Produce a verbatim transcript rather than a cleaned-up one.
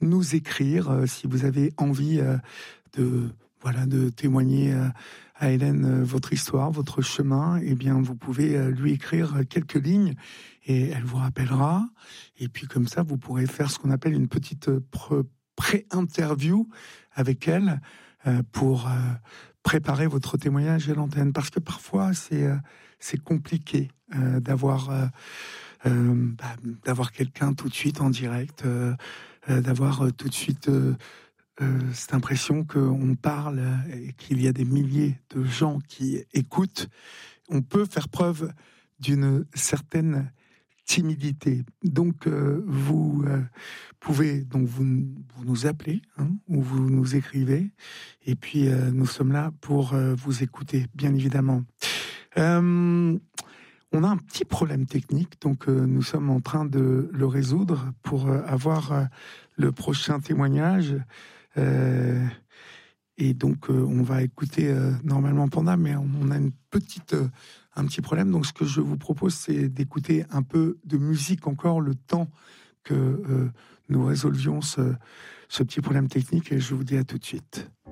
nous écrire euh, si vous avez envie euh, de voilà de témoigner euh, à Hélène euh, votre histoire, votre chemin. Eh bien, vous pouvez euh, lui écrire quelques lignes et elle vous rappellera. Et puis comme ça, vous pourrez faire ce qu'on appelle une petite euh, pre- pré-interview avec elle euh, pour euh, préparer votre témoignage à l'antenne. Parce que parfois, c'est euh, c'est compliqué euh, d'avoir euh, euh, bah, d'avoir quelqu'un tout de suite en direct, euh, euh, d'avoir euh, tout de suite euh, euh, cette impression qu'on parle et qu'il y a des milliers de gens qui écoutent. On peut faire preuve d'une certaine timidité. Donc, euh, vous euh, pouvez donc vous, vous nous appeler hein, ou vous nous écrivez, et puis euh, nous sommes là pour euh, vous écouter, bien évidemment. Euh, on a un petit problème technique, donc euh, nous sommes en train de le résoudre pour euh, avoir euh, le prochain témoignage. Euh, et donc, euh, on va écouter euh, normalement Panda, mais on a une petite, euh, un petit problème. Donc, ce que je vous propose, c'est d'écouter un peu de musique encore, le temps que euh, nous résolvions ce, ce petit problème technique. Et je vous dis à tout de suite.